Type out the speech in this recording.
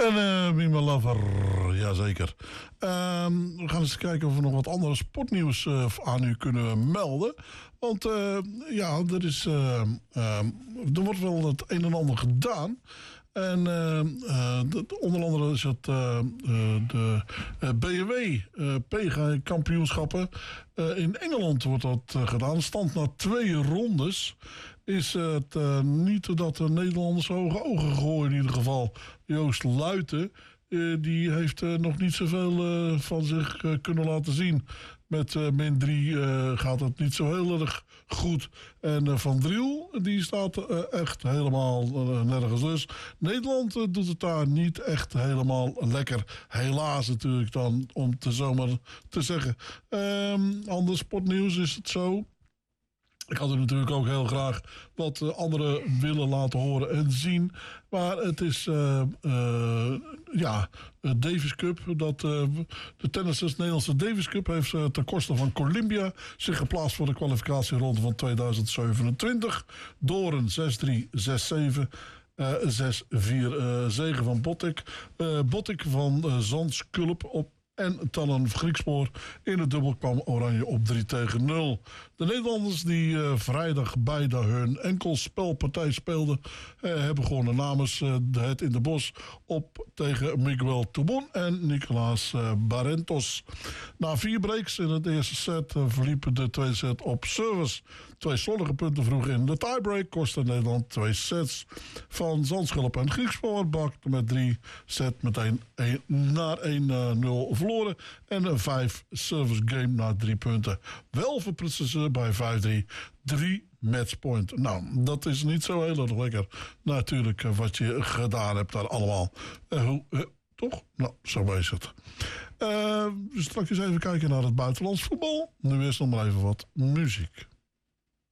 En Be My Lover, jazeker. We gaan eens kijken of we nog wat andere sportnieuws aan u kunnen melden. Want er wordt wel het een en ander gedaan. En onder andere is het de BMW PG-kampioenschappen. In Engeland wordt dat gedaan. Stand na 2 rondes is het niet dat de Nederlanders hoge ogen gooien in ieder geval. Joost Luiten, die heeft nog niet zoveel van zich kunnen laten zien. Met -3 gaat het niet zo heel erg goed. En Van Driel, die staat echt helemaal nergens. Dus Nederland doet het daar niet echt helemaal lekker. Helaas natuurlijk dan, om te zomaar te zeggen. Ander sportnieuws is het zo. Ik had er natuurlijk ook heel graag wat anderen willen laten horen en zien. Maar het is Davis Cup. De tennissers Nederlandse Davis Cup heeft ten koste van Columbia zich geplaatst voor de kwalificatieronde van 2027. Door een 6-3, 6-7... 6-4 zege van Botic. Botic van Zandskulp op en dan een Griekspoor. In het dubbel kwam Oranje op 3-0. De Nederlanders die vrijdag beide hun enkelspelpartij speelden, hebben gewonnen namens het in de Bos op tegen Miguel Tubon en Nicolaas Barrentos. Na 4 breaks in het eerste set verliepen de tweede set op service. 2 slordige punten vroeg in de tiebreak kostte Nederland 2 sets. Van Zandschulp en Griekspoor bakte met 3 set meteen 1-0 verloren. En een 5 service game na 3 punten. Wel verprutsten ze bij 5-3 3 matchpoint. Nou, dat is niet zo heel erg lekker. Natuurlijk wat je gedaan hebt daar allemaal. Toch? Nou, zo is het. Straks even kijken naar het buitenlands voetbal. Nu eerst nog maar even wat muziek.